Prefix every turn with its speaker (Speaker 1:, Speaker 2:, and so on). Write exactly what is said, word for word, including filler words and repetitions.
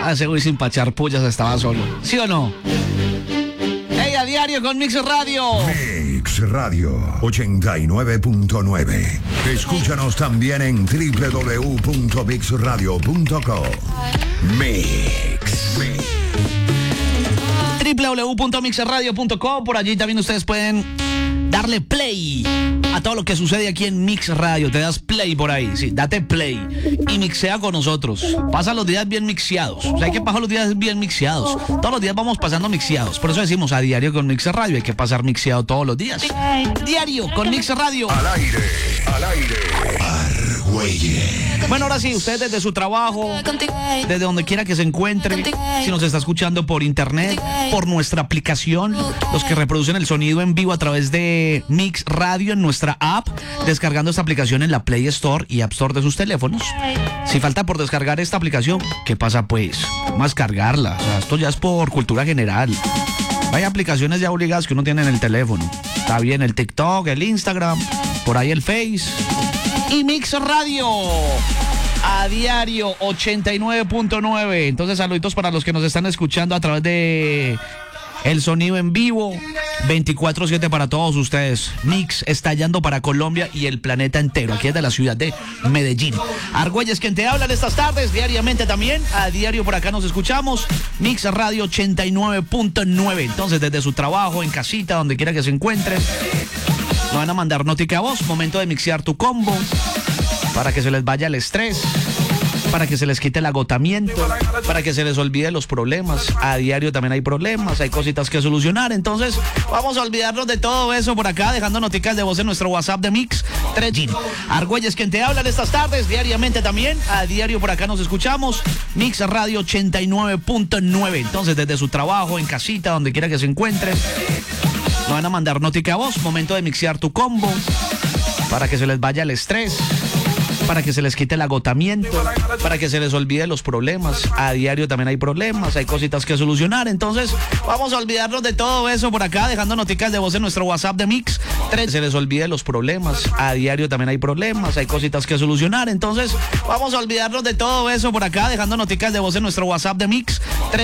Speaker 1: Ah, seguro y sin pachar pullas estaba solo. ¿Sí o no? ¡Hey, a diario con Mix Radio!
Speaker 2: Mix Radio ochenta y nueve punto nueve. Escúchanos también en doble u doble u doble u punto mix radio punto com. Mix. Mix.
Speaker 1: doble u doble u doble u punto mix radio punto com. Por allí también ustedes pueden darle play a todo lo que sucede aquí en Mix Radio. Te das play por ahí, sí, date play y mixea con nosotros. Pasa los días bien mixeados. O sea, hay que pasar los días bien mixeados. Todos los días vamos pasando mixeados. Por eso decimos a diario con Mix Radio. Hay que pasar mixeado todos los días. Diario con Mix Radio.
Speaker 2: Al aire, al aire. Argüelles.
Speaker 1: Bueno, ahora sí, usted desde su trabajo, desde donde quiera que se encuentre, si nos está escuchando por internet, por nuestra aplicación, los que reproducen el sonido en vivo a través de Mix Radio en nuestra app, descargando esta aplicación en la Play Store y App Store de sus teléfonos. Si falta por descargar esta aplicación, ¿qué pasa pues? Más cargarla, o sea, esto ya es por cultura general. Hay aplicaciones ya obligadas que uno tiene en el teléfono. Está bien el TikTok, el Instagram, por ahí el Face. Y Mix Radio a diario ochenta y nueve punto nueve. Entonces, saluditos para los que nos están escuchando a través de el sonido en vivo. veinticuatro siete para todos ustedes. Mix estallando para Colombia y el planeta entero. Aquí es de la ciudad de Medellín. Argüelles, quien te hablan estas tardes, diariamente también. A diario por acá nos escuchamos. Mix Radio ochenta y nueve punto nueve. Entonces, desde su trabajo, en casita, donde quiera que se encuentre, nos van a mandar notica a voz. Momento de mixear tu combo para que se les vaya el estrés, para que se les quite el agotamiento, para que se les olvide los problemas. A diario también hay problemas, hay cositas que solucionar. Entonces, vamos a olvidarnos de todo eso por acá, dejando noticas de voz en nuestro WhatsApp de Mix tres G. Argüelles, quien te hablan estas tardes, diariamente también. A diario por acá nos escuchamos. Mix Radio ochenta y nueve punto nueve. Entonces, desde su trabajo, en casita, donde quiera que se encuentre, nos van a mandar notica a voz. Momento de mixear tu combo para que se les vaya el estrés, para que se les quite el agotamiento, para que se les olvide los problemas. A diario también hay problemas, hay cositas que solucionar. Entonces, vamos a olvidarnos de todo eso por acá, dejando noticas de voz en nuestro WhatsApp de Mix tres. Se les olvide los problemas. A diario también hay problemas, hay cositas que solucionar. Entonces, vamos a olvidarnos de todo eso por acá, dejando noticas de voz en nuestro WhatsApp de Mix tres.